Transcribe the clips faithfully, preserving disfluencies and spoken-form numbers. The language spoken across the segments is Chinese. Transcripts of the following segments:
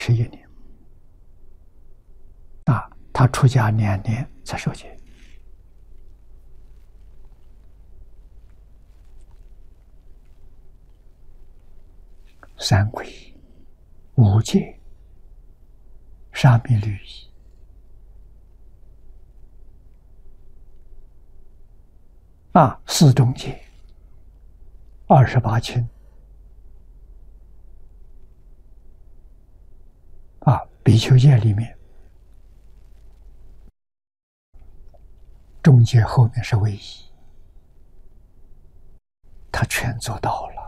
十一年啊，他出家两年才受戒。三皈、五戒、沙弥律仪，啊，四中戒，二十八亲，啊，比丘戒里面，中戒后面是唯一，他全做到了。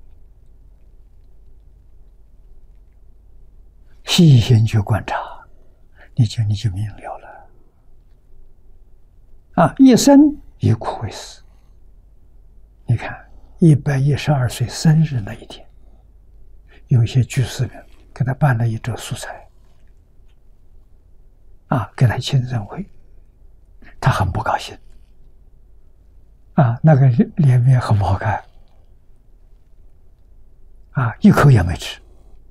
细心去观察，你就你就明了了。啊，一生以苦为食。你看，一百一十二岁生日那一天，有一些居士们给他办了一桌素菜，啊，给他庆生会，他很不高兴，啊，那个脸面很不好看，啊，一口也没吃。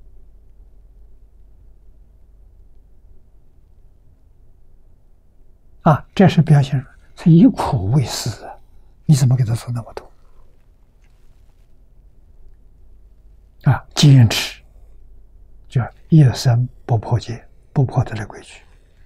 啊，这是表现出他以苦为食啊！你怎么给他做那么多？啊，坚持，就一生不破戒，不破他的规矩，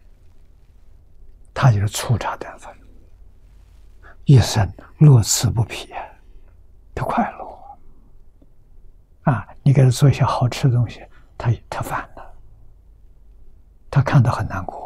他就是粗茶淡饭，一生乐此不疲啊，他快乐啊！你给他做一些好吃的东西，他他烦了，他看到很难过。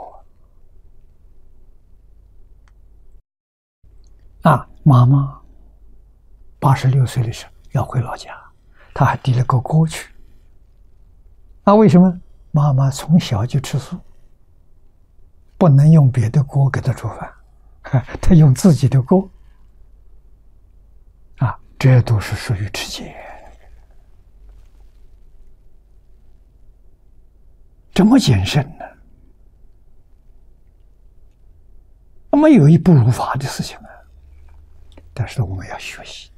啊，妈妈八十六岁的时候要回老家，他还递了个锅去。那为什么？妈妈从小就吃素，不能用别的锅给他煮饭，他用自己的锅。啊，这都是属于持戒。这么谨慎呢？那么有一不如法的事情啊。但是我们要学习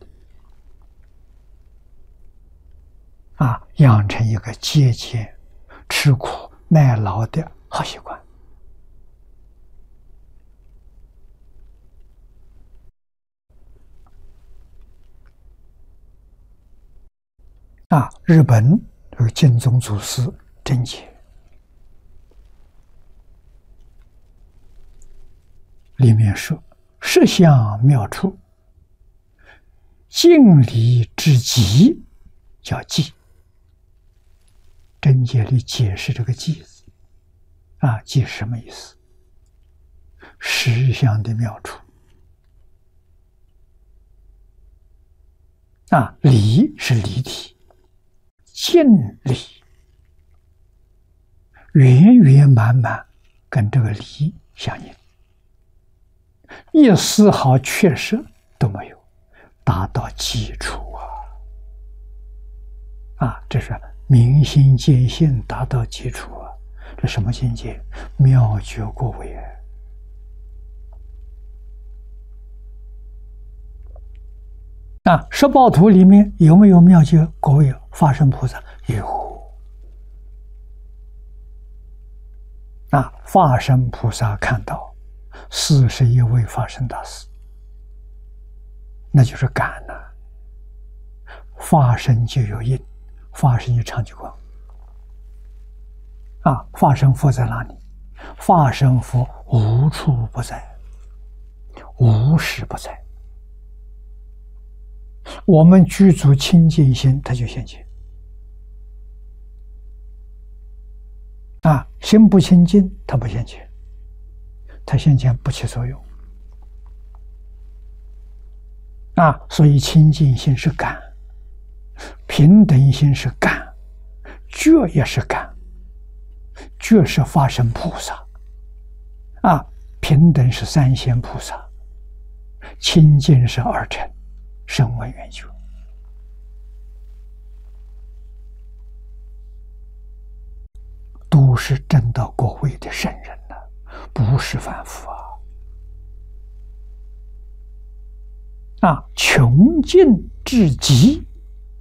啊，养成一个节俭、吃苦耐劳的好习惯。啊，日本这个净宗祖师真解里面说：“十相妙处。”敬礼之极，叫寂。真解里解释这个寂字，啊，寂是什么意思？十相的妙处。啊，礼是礼体，敬礼圆圆满满，跟这个礼相应，一丝毫缺失都没有。达到基础啊！啊，这是明心见性达到基础啊！这什么境界？妙觉过位啊！啊，十报图里面有没有妙觉过位法身菩萨？有。啊，法身菩萨看到四十一位法身大士。那就是感呐、啊，法身就有应，法身就长久光。啊，法身佛在哪里？法身佛无处不在，无时不在。我们具足清净心，它就现前。啊，心不清净，它不现前，它现前不起作用。啊，所以清净心是感，平等心是感，觉也是感，觉是法身菩萨，啊，平等是三仙菩萨，清净是二乘，声闻缘觉。都是证到果位的圣人了，不是凡夫啊。啊，穷尽至极，